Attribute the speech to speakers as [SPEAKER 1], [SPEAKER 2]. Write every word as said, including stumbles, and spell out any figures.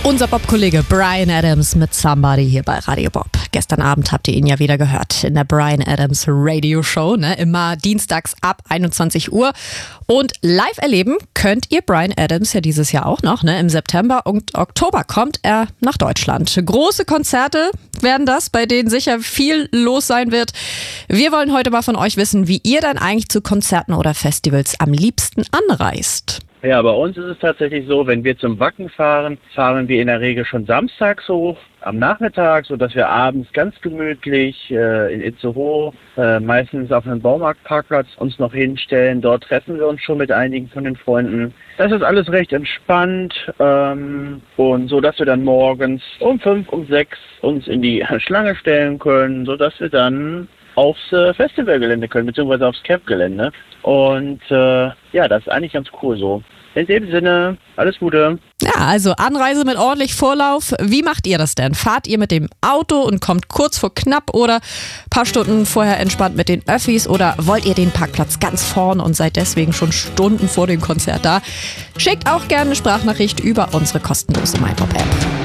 [SPEAKER 1] Unser Bob-Kollege Bryan Adams mit Somebody hier bei Radio Bob. Gestern Abend habt ihr ihn ja wieder gehört in der Bryan Adams Radio Show, ne? Immer dienstags ab einundzwanzig Uhr. Und live erleben könnt ihr Bryan Adams ja dieses Jahr auch noch, ne? Im September und Oktober kommt er nach Deutschland. Große Konzerte werden das, bei denen sicher viel los sein wird. Wir wollen heute mal von euch wissen, wie ihr dann eigentlich zu Konzerten oder Festivals am liebsten anreist.
[SPEAKER 2] Ja, bei uns ist es tatsächlich so, wenn wir zum Wacken fahren, fahren wir in der Regel schon samstags hoch, am Nachmittag, sodass wir abends ganz gemütlich äh, in Itzehoe, äh, meistens auf einem Baumarktparkplatz, uns noch hinstellen. Dort treffen wir uns schon mit einigen von den Freunden. Das ist alles recht entspannt ähm, und so, dass wir dann morgens um fünf, um sechs uns in die Schlange stellen können, sodass wir dann aufs äh, Festivalgelände können, beziehungsweise aufs Campgelände. Und äh, ja, das ist eigentlich ganz cool so. In dem Sinne, alles Gute.
[SPEAKER 1] Ja, also Anreise mit ordentlich Vorlauf. Wie macht ihr das denn? Fahrt ihr mit dem Auto und kommt kurz vor knapp oder ein paar Stunden vorher entspannt mit den Öffis oder wollt ihr den Parkplatz ganz vorn und seid deswegen schon Stunden vor dem Konzert da? Schickt auch gerne eine Sprachnachricht über unsere kostenlose MyBob-App.